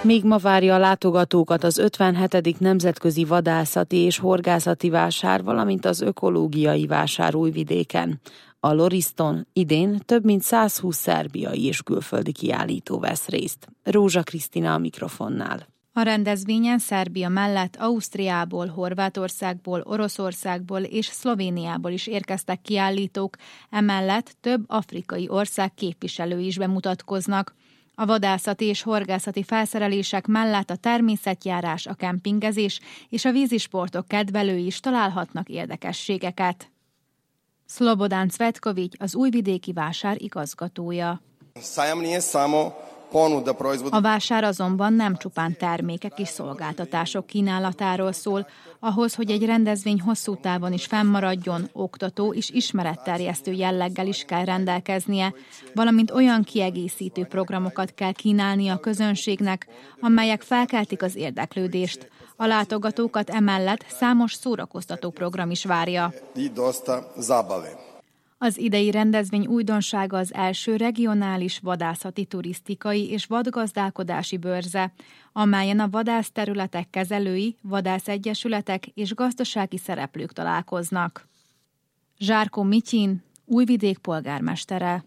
Még ma várja a látogatókat az 57. Nemzetközi Vadászati és Horgászati Vásár, valamint az Ökológiai Vásár Újvidéken. A Loriston idén több mint 120 szerbiai és külföldi kiállító vesz részt. Rózsa Krisztina a mikrofonnál. A rendezvényen Szerbia mellett Ausztriából, Horvátországból, Oroszországból és Szlovéniából is érkeztek kiállítók, emellett több afrikai ország képviselői is bemutatkoznak. A vadászati és horgászati felszerelések mellett a természetjárás, a kempingezés és a vízisportok kedvelői is találhatnak érdekességeket. Slobodan Cvetković, az újvidéki vásár igazgatója. A vásár azonban nem csupán termékek és szolgáltatások kínálatáról szól. Ahhoz, hogy egy rendezvény hosszú távon is fennmaradjon, oktató és ismeretterjesztő jelleggel is kell rendelkeznie, valamint olyan kiegészítő programokat kell kínálni a közönségnek, amelyek felkeltik az érdeklődést. A látogatókat emellett számos szórakoztató program is várja. Az idei rendezvény újdonsága az első regionális vadászati turisztikai és vadgazdálkodási bőrze, amelyen a vadászterületek kezelői, vadászegyesületek és gazdasági szereplők találkoznak. Zsárko Mityin, Újvidék polgármestere.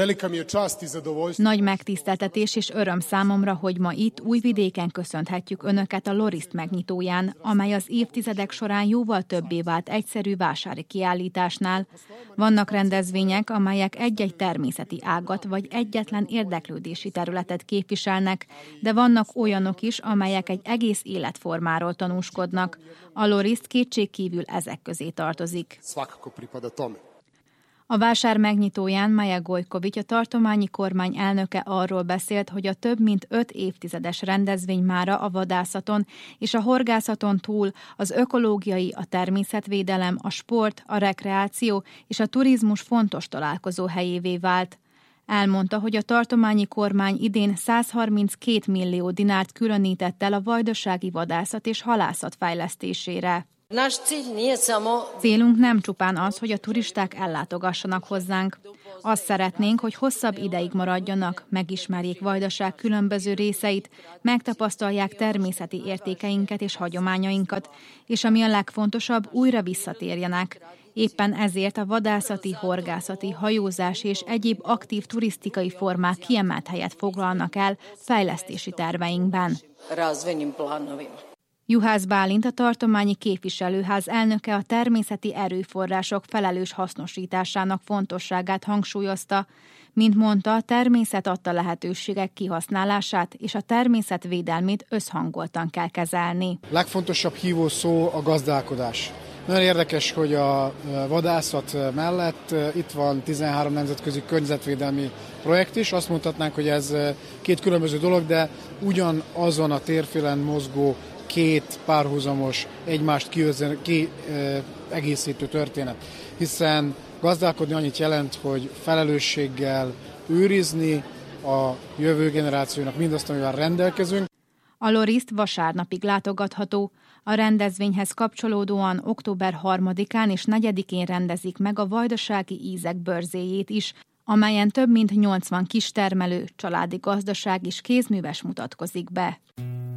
Nagy megtiszteltetés és öröm számomra, hogy ma itt Újvidéken köszönhetjük Önöket a Lorist megnyitóján, amely az évtizedek során jóval többé vált egyszerű vásári kiállításnál. Vannak rendezvények, amelyek egy-egy természeti ágat vagy egyetlen érdeklődési területet képviselnek, de vannak olyanok is, amelyek egy egész életformáról tanúskodnak. A Lorist kétségkívül ezek közé tartozik. A vásár megnyitóján Maja Gojković, a tartományi kormány elnöke arról beszélt, hogy a több mint 5 évtizedes rendezvény mára a vadászaton és a horgászaton túl az ökológiai, a természetvédelem, a sport, a rekreáció és a turizmus fontos találkozó helyévé vált. Elmondta, hogy a tartományi kormány idén 132 millió dinárt különített el a vajdasági vadászat és halászat fejlesztésére. Célunk nem csupán az, hogy a turisták ellátogassanak hozzánk. Azt szeretnénk, hogy hosszabb ideig maradjanak, megismerjék Vajdaság különböző részeit, megtapasztalják természeti értékeinket és hagyományainkat, és ami a legfontosabb, újra visszatérjenek. Éppen ezért a vadászati, horgászati, hajózási és egyéb aktív turisztikai formák kiemelt helyet foglalnak el fejlesztési terveinkben. Juhász Bálint, a tartományi képviselőház elnöke a természeti erőforrások felelős hasznosításának fontosságát hangsúlyozta. Mint mondta, a természet adta lehetőségek kihasználását és a természet védelmét összhangoltan kell kezelni. Legfontosabb hívó szó a gazdálkodás. Nagyon érdekes, hogy a vadászat mellett itt van 13 nemzetközi környezetvédelmi projekt is. Azt mondhatnánk, hogy ez két különböző dolog, de ugyanazon a térfélen mozgó két párhuzamos, egymást kiegészítő történet. Hiszen gazdálkodni annyit jelent, hogy felelősséggel őrizni a jövő generációnak mindazt, amivel rendelkezünk. A Lorist vasárnapig látogatható. A rendezvényhez kapcsolódóan október 3-án és 4-én rendezik meg a vajdasági ízek bőrzéjét is, amelyen több mint 80 kistermelő, családi gazdaság és kézműves mutatkozik be.